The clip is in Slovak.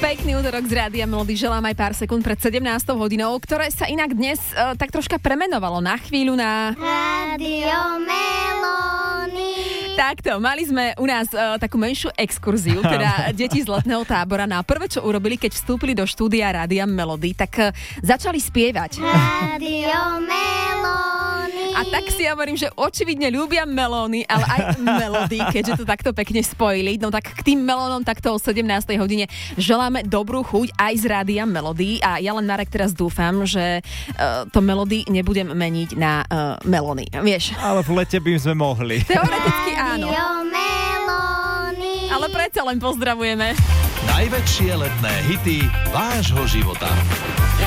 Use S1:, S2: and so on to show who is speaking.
S1: Pekný útorok z Rádia Melody želám aj pár sekúnd pred 17. hodinou, ktoré sa inak dnes tak troška premenovalo na chvíľu na
S2: Rádio Melody.
S1: Takto, mali sme u nás takú menšiu exkurziu, teda deti z letného tábora. No a prvé, čo urobili, keď vstúpili do štúdia Rádia Melody, tak začali spievať.
S2: Rádio Melody.
S1: A tak si ja hovorím, že očividne ľúbia melóny, ale aj melódy, keďže to takto pekne spojili. No tak k tým melónom takto o 17. hodine želáme dobrú chuť aj z Rádia Melody. A ja len, Marek, teraz dúfam, že to melódy nebudem meniť na melóny. Vieš?
S3: Ale v lete by sme mohli.
S1: Teoreticky áno.
S2: Rádio Melody.
S1: Ale predsa len pozdravujeme.
S4: Najväčšie letné hity vášho života.